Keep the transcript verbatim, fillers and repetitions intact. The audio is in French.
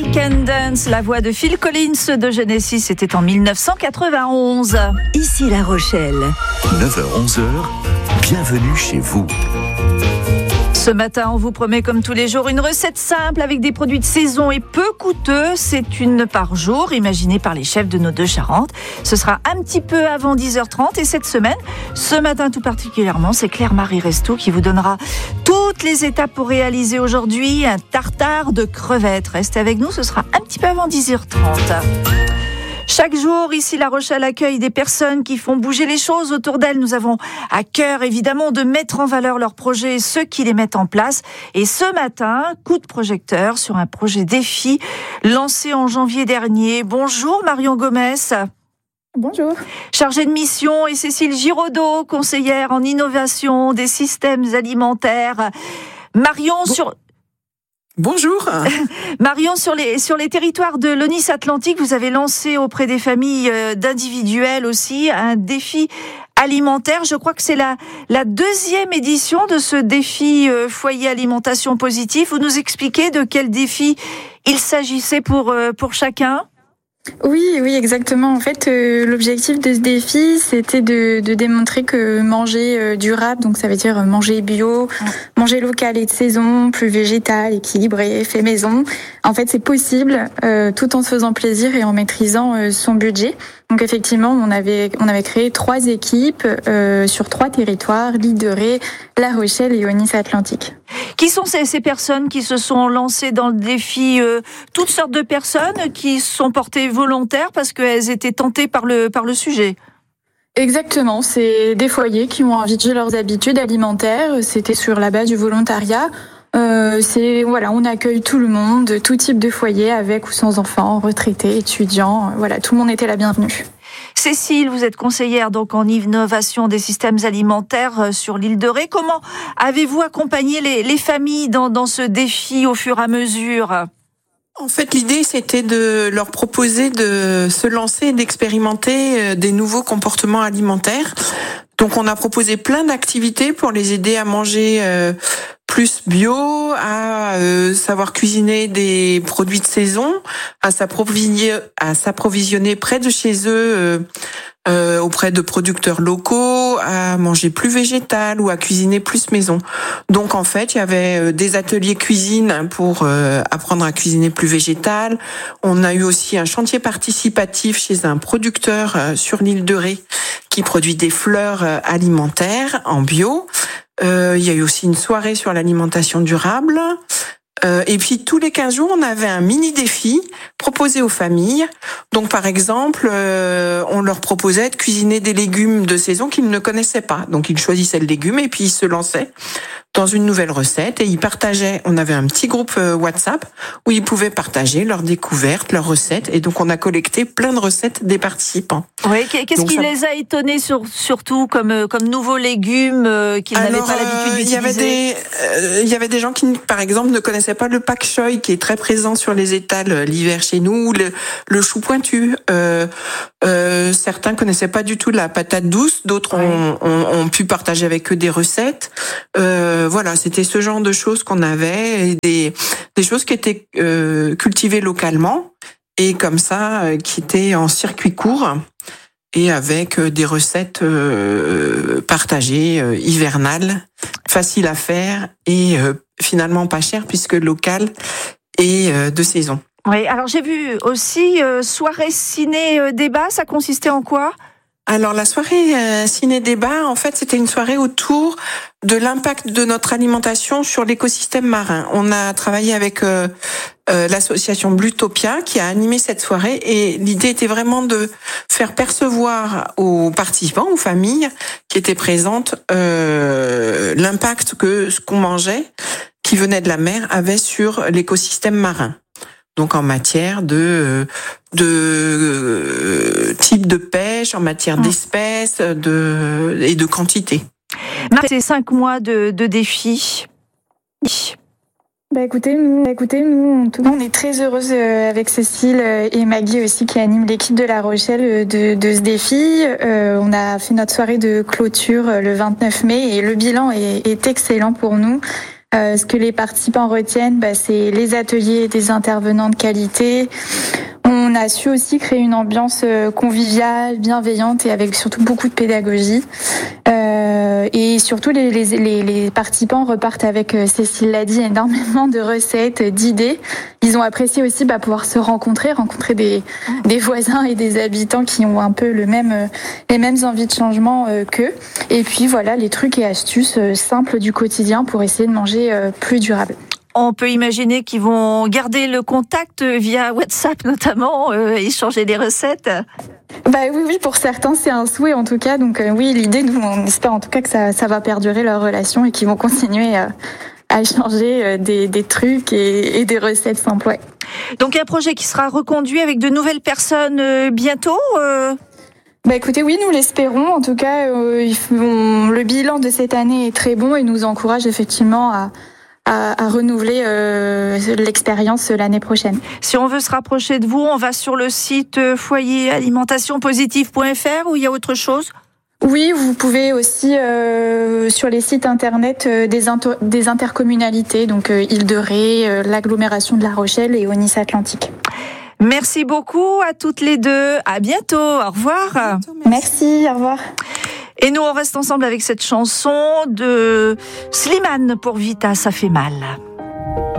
Can Dance, la voix de Phil Collins de Genesis, c'était en mille neuf cent quatre-vingt-onze. Ici La Rochelle. neuf heures onze heures, bienvenue chez vous. Ce matin, on vous promet comme tous les jours une recette simple avec des produits de saison et peu coûteux. C'est une par jour, imaginée par les chefs de nos deux Charentes. Ce sera un petit peu avant dix heures trente et cette semaine, ce matin tout particulièrement, c'est Claire-Marie Resto qui vous donnera toutes les étapes pour réaliser aujourd'hui un tartare de crevettes. Restez avec nous, ce sera un petit peu avant dix heures trente. Chaque jour, ici, La Rochelle accueille des personnes qui font bouger les choses autour d'elles. Nous avons à cœur, évidemment, de mettre en valeur leurs projets et ceux qui les mettent en place. Et ce matin, coup de projecteur sur un projet défi lancé en janvier dernier. Bonjour Marion Gomez. Bonjour. Chargée de mission, et Cécile Giraudot, conseillère en innovation des systèmes alimentaires. Marion, bon. sur... Bonjour. Marion, sur les, sur les territoires de l'O N I S Atlantique, vous avez lancé auprès des familles d'individuels aussi un défi alimentaire. Je crois que c'est la, la deuxième édition de ce défi euh, foyer alimentation positive. Vous nous expliquez de quel défi il s'agissait pour, euh, pour chacun ? Oui, oui, exactement. En fait, euh, l'objectif de ce défi, c'était de, de démontrer que manger euh, durable, donc ça veut dire manger bio, ouais. manger local et de saison, plus végétal, équilibré, fait maison. En fait, c'est possible, euh, tout en se faisant plaisir et en maîtrisant euh, son budget. Donc effectivement, on avait on avait créé trois équipes euh, sur trois territoires, l'Île de Ré, La Rochelle et O N I S Atlantique. Qui sont ces, ces personnes qui se sont lancées dans le défi euh, toutes sortes de personnes qui se sont portées volontaires parce qu'elles étaient tentées par le par le sujet. Exactement, c'est des foyers qui ont envie de changer leurs habitudes alimentaires. C'était sur la base du volontariat. Euh, c'est voilà, on accueille tout le monde, tout type de foyer, avec ou sans enfants, retraités, étudiants. Voilà, tout le monde était la bienvenue. Cécile, vous êtes conseillère donc en innovation des systèmes alimentaires sur l'île de Ré. Comment avez-vous accompagné les, les familles dans, dans ce défi au fur et à mesure ? En fait, l'idée, c'était de leur proposer de se lancer et d'expérimenter des nouveaux comportements alimentaires. Donc, on a proposé plein d'activités pour les aider à manger euh, plus bio, à euh, savoir cuisiner des produits de saison, à s'approvisionner, à s'approvisionner près de chez eux, euh, euh, auprès de producteurs locaux, à manger plus végétal ou à cuisiner plus maison. Donc en fait, il y avait des ateliers cuisine pour euh, apprendre à cuisiner plus végétal. On a eu aussi un chantier participatif chez un producteur euh, sur l'île de Ré qui produit des fleurs euh, alimentaires en bio. Euh, il y a eu aussi une soirée sur l'alimentation durable. Euh, et puis tous les quinze jours, on avait un mini défi proposé aux familles. Donc par exemple, euh, on leur proposait de cuisiner des légumes de saison qu'ils ne connaissaient pas. Donc ils choisissaient le légume et puis ils se lançaient dans une nouvelle recette et ils partageaient. On avait un petit groupe WhatsApp où ils pouvaient partager leurs découvertes, leurs recettes. Et donc on a collecté plein de recettes des participants. Oui, qu'est-ce donc, qui ça... les a étonnés sur, surtout comme comme nouveaux légumes euh, qu'ils Alors, n'avaient pas l'habitude d'utiliser? Il y avait des euh, il y avait des gens qui par exemple ne connaissaient pas le pak choi qui est très présent sur les étals l'hiver chez nous, le, le chou pointu. Euh, euh, certains connaissaient pas du tout la patate douce, d'autres ouais. ont, ont, ont pu partager avec eux des recettes. Euh, voilà, c'était ce genre de choses qu'on avait, et des des choses qui étaient euh, cultivées localement et comme ça, euh, qui étaient en circuit court et avec euh, des recettes euh, partagées, euh, hivernales, faciles à faire et euh, finalement pas cher puisque local et euh, de saison. Oui, alors j'ai vu aussi euh, soirée ciné-débat, ça consistait en quoi ? Alors la soirée euh, ciné-débat, en fait, c'était une soirée autour de l'impact de notre alimentation sur l'écosystème marin. On a travaillé avec euh, euh, l'association Blutopia qui a animé cette soirée et l'idée était vraiment de faire percevoir aux participants, aux familles qui étaient présentes, euh, l'impact que ce qu'on mangeait, qui venait de la mer, avait sur l'écosystème marin. Donc en matière de de type de pêche, en matière d'espèces, de et de quantité. C'est cinq mois de, de défi. Bah écoutez, nous, écoutez, nous, en tout cas, on est très heureuse avec Cécile et Maggie aussi qui animent l'équipe de La Rochelle de, de ce défi. Euh, on a fait notre soirée de clôture le vingt-neuf mai et le bilan est, est excellent pour nous. Euh, ce que les participants retiennent, bah, c'est les ateliers des intervenants de qualité. On a su aussi créer une ambiance conviviale, bienveillante et avec surtout beaucoup de pédagogie. Euh, et surtout, les, les, les, les participants repartent avec, Cécile l'a dit, énormément de recettes, d'idées. Ils ont apprécié aussi bah, pouvoir se rencontrer, rencontrer des, des voisins et des habitants qui ont un peu le même, les mêmes envies de changement euh, qu'eux. Et puis voilà, les trucs et astuces euh, simples du quotidien pour essayer de manger euh, plus durable. On peut imaginer qu'ils vont garder le contact via WhatsApp notamment, euh, échanger les recettes. Bah oui, oui, pour certains c'est un souhait en tout cas. Donc euh, oui, l'idée, nous on espère en tout cas que ça, ça va perdurer leur relation et qu'ils vont continuer à, à échanger euh, des, des trucs et, et des recettes simples. Ouais. Donc un projet qui sera reconduit avec de nouvelles personnes euh, bientôt. Euh... Bah écoutez, oui, nous l'espérons. En tout cas, euh, ils font, le bilan de cette année est très bon et nous encourage effectivement à À, à renouveler euh, l'expérience l'année prochaine. Si on veut se rapprocher de vous, on va sur le site foyer alimentation positive point f r ou il y a autre chose ? Oui, vous pouvez aussi euh, sur les sites internet euh, des, inter- des intercommunalités, donc euh, Île-de-Ré, euh, l'agglomération de La Rochelle et Aunis Atlantique. Merci beaucoup à toutes les deux. À bientôt. Au revoir. À bientôt, merci. merci, au revoir. Et nous, on reste ensemble avec cette chanson de Slimane pour Vita, ça fait mal.